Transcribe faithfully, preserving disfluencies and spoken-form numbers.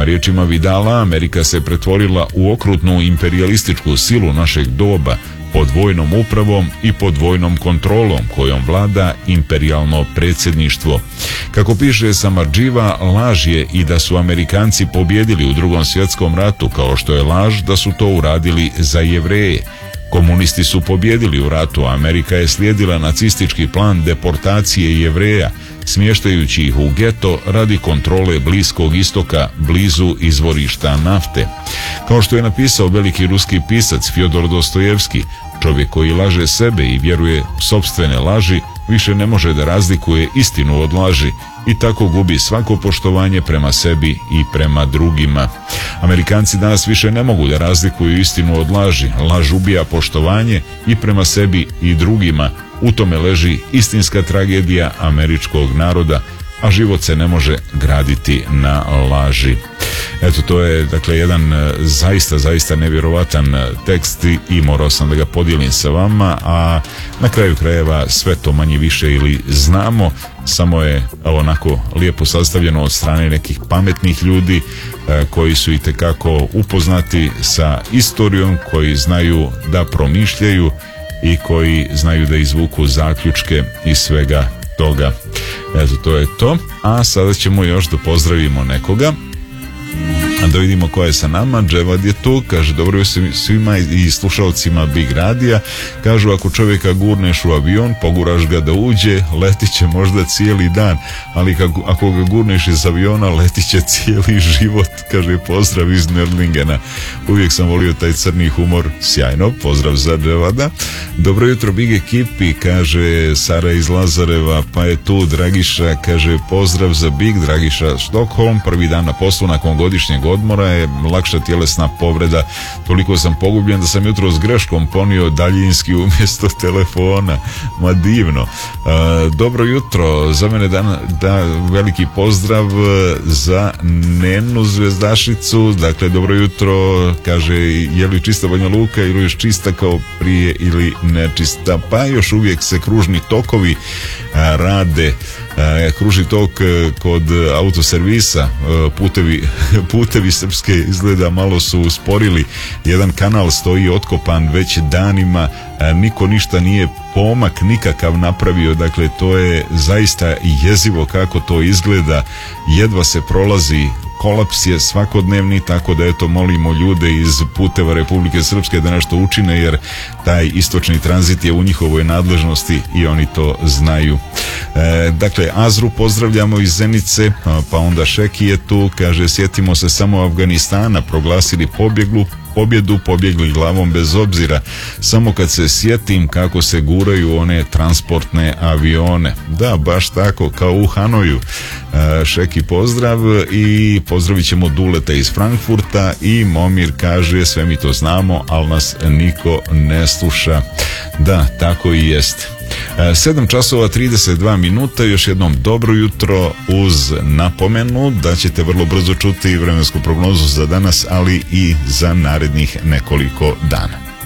riječima Vidala, Amerika se pretvorila u okrutnu imperijalističku silu našeg doba pod vojnom upravom i pod vojnom kontrolom kojom vlada imperijalno predsjedništvo. Kako piše Samardživa, laž je i da su Amerikanci pobjedili u Drugom svjetskom ratu, kao što je laž da su to uradili za Jevreje. Komunisti su pobjedili u ratu, a Amerika je slijedila nacistički plan deportacije Jevreja, smještajući ih u geto radi kontrole Bliskog istoka, blizu izvorišta nafte. Kao što je napisao veliki ruski pisac Fjodor Dostojevski, čovjek koji laže sebe i vjeruje u sopstvene laži više ne može da razlikuje istinu od laži i tako gubi svako poštovanje prema sebi i prema drugima. Amerikanci danas više ne mogu da razlikuju istinu od laži. Laž ubija poštovanje i prema sebi i drugima. U tome leži istinska tragedija američkog naroda, a život se ne može graditi na laži. Eto, to je dakle jedan zaista, zaista nevjerovatan tekst i morao sam da ga podijelim sa vama, a na kraju krajeva sve to manje više ili znamo, samo je onako lijepo sastavljeno od strane nekih pametnih ljudi e, koji su itekako upoznati sa istorijom, koji znaju da promišljaju i koji znaju da izvuku zaključke iz svega toga. Eto, to je to. A sada ćemo još da pozdravimo nekoga, da vidimo ko je sa nama. Dževad je tu, kaže dobro svima i slušalcima Big Radija. Kažu, ako čovjeka gurneš u avion, poguraš ga da uđe, letit će možda cijeli dan, ali kako, ako ga gurneš iz aviona, letit će cijeli život. Kaže, pozdrav iz Nördlingena. Uvijek sam volio taj crni humor, sjajno, pozdrav za Dževada. Dobro jutro Big ekipi, kaže Sara iz Lazareva. Pa je tu Dragiša, kaže pozdrav za Big. Dragiša Štokholm, prvi dan na poslu nakon godišnjeg odmora, je lakša tjelesna povreda, toliko sam pogubljen da sam jutro s greškom ponio daljinski umjesto telefona. Ma divno. E, dobro jutro, za mene da, da veliki pozdrav za Nenu Zvezdašicu, dakle dobro jutro, kaže je li čista Banja Luka ili još čista kao prije ili nečista, pa još uvijek se kružni tokovi a, rade. A, kružni tok kod autoservisa, putevi, putevi srpske izgleda malo su usporili, jedan kanal stoji otkopan već danima, a, niko ništa nije pomak nikakav napravio, dakle to je zaista jezivo kako to izgleda, jedva se prolazi, kolaps je svakodnevni, tako da eto molimo ljude iz puteva Republike Srpske da nešto učine, jer taj istočni tranzit je u njihovoj nadležnosti i oni to znaju. E, dakle, Azru pozdravljamo iz Zenice, pa onda Šeki je tu, kaže sjetimo se samo Afganistana, proglasili pobjeglu pobjedu, pobjegli glavom bez obzira, samo kad se sjetim kako se guraju one transportne avione. Da, baš tako, kao u Hanoju. E, Šeki pozdrav i pozdravit ćemo Duleta iz Frankfurta i Momir kaže sve mi to znamo, ali nas niko ne sluša. Da, tako i jest. sedam časova trideset dva minuta, još jednom dobro jutro uz napomenu da ćete vrlo brzo čuti vremensku prognozu za danas, ali i za narednih nekoliko dana.